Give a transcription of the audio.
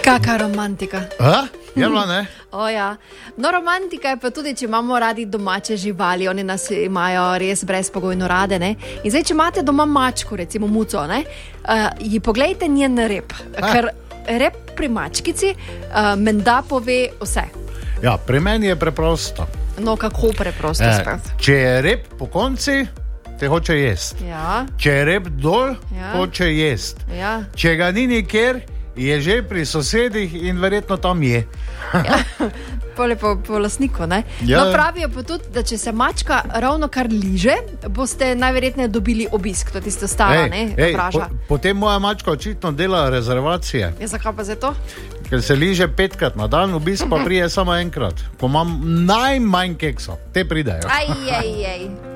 Kaka romantika. Je bila, ne? Ja. No, romantika je pa tudi, če imamo radi domače živali, oni nas imajo res brezpogojno rade. Ne? In zdaj, če imate doma mačko, recimo muco, ji poglejte njen rep. Ker rep pri mačkici menda pove vse. Ja, pri meni je preprosto. No, kako preprosto spet? Če je rep po konci, te hoče jesti. Ja. Če je rep dol, hoče jesti. Ja. Če ga ni nikjer, je že pri sosedih in verjetno tam je. Ja. Po lastniku, ne? Ja. No, pravijo pa tudi, da če se mačka ravno kar liže, boste najverjetneje dobili obisk, to tisto stara, vpraša. Potem moja mačka očitno dela rezervacije. Ja, zakaj pa zdaj to? Ker se liže 5krat na dan, obisk pa prije samo enkrat. Ko imam najmanj keksov, te pridejo. Aj.